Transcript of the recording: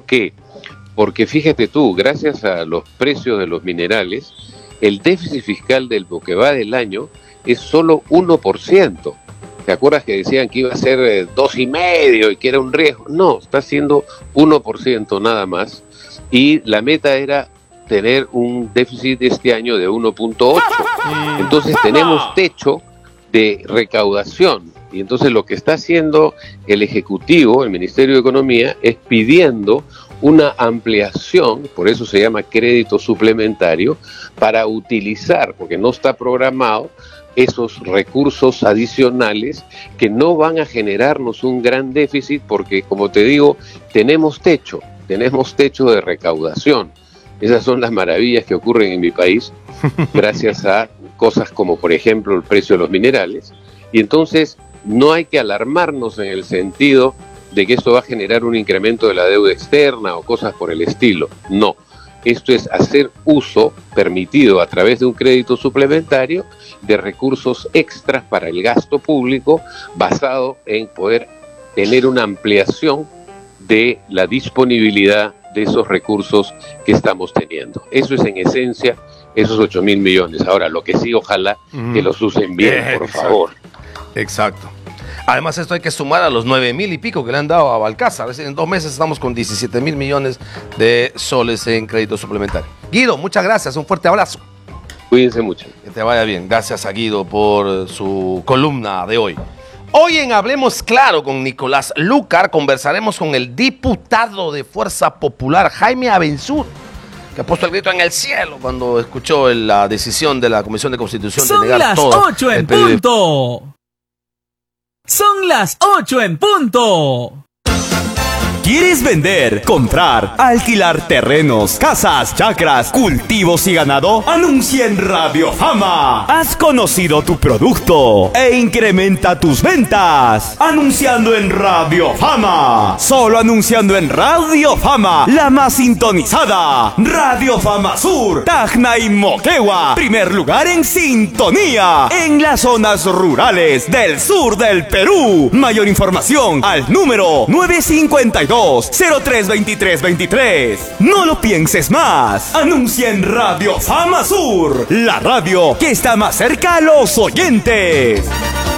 qué? Porque fíjate tú, gracias a los precios de los minerales, el déficit fiscal del lo que va del año es solo 1%. ¿Te acuerdas que decían que iba a ser 2,5% y que era un riesgo? No, está siendo 1% nada más. Y la meta era tener un déficit este año de 1,8%. Entonces tenemos techo de recaudación. Y entonces lo que está haciendo el Ejecutivo, el Ministerio de Economía, es pidiendo una ampliación, por eso se llama crédito suplementario, para utilizar, porque no está programado, esos recursos adicionales que no van a generarnos un gran déficit, porque como te digo, tenemos techo de recaudación. Esas son las maravillas que ocurren en mi país, gracias a cosas como, por ejemplo, el precio de los minerales. Y entonces no hay que alarmarnos en el sentido de que esto va a generar un incremento de la deuda externa o cosas por el estilo. No, esto es hacer uso permitido a través de un crédito suplementario de recursos extras para el gasto público, basado en poder tener una ampliación de la disponibilidad de esos recursos que estamos teniendo. Eso es en esencia esos 8,000 millones. Ahora, lo que sí, ojalá que los usen bien, por favor. Exacto. Además, esto hay que sumar a los 9,000 y pico que le han dado a Balcázar. Es decir, en 2 meses estamos con 17,000 millones de soles en crédito suplementario. Guido, muchas gracias. Un fuerte abrazo. Cuídense mucho. Que te vaya bien. Gracias a Guido por su columna de hoy. Hoy en Hablemos Claro con Nicolás Lucar conversaremos con el diputado de Fuerza Popular, Jaime Abensur, que ha puesto el grito en el cielo cuando escuchó la decisión de la Comisión de Constitución de negar todo. Son las 8 en punto. Son las 8 en punto. ¿Quieres vender, comprar, alquilar terrenos, casas, chacras, cultivos y ganado? Anuncia en Radio Fama. Has conocido tu producto e incrementa tus ventas. Anunciando en Radio Fama. Solo anunciando en Radio Fama, la más sintonizada. Radio Fama Sur, Tacna y Moquegua. Primer lugar en sintonía en las zonas rurales del sur del Perú. Mayor información al número 952-032323. No lo pienses más. Anuncia en Radio Fama Sur, la radio que está más cerca a los oyentes.